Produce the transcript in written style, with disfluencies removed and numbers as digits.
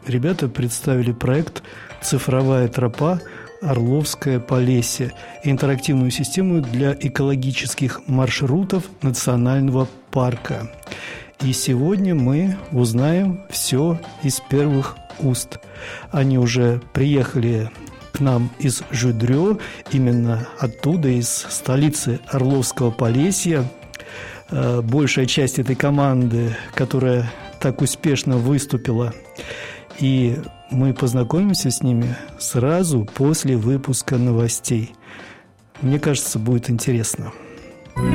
ребята представили проект «Цифровая тропа. Орловское Полесье» – интерактивную систему для экологических маршрутов национального парка. И сегодня мы узнаем все из первых уст. Они уже приехали к нам из Жудрё, именно оттуда, из столицы Орловского Полесья. Большая часть этой команды, которая так успешно выступила. И мы познакомимся с ними сразу после выпуска новостей. Мне кажется, будет интересно.